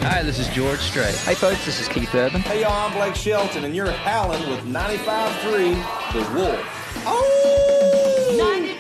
Hi, this is George Strait. Hey folks, this is Keith Urban. Hey y'all, I'm Blake Shelton, and you're howling with 95.3 The Wolf. Oh! 95.3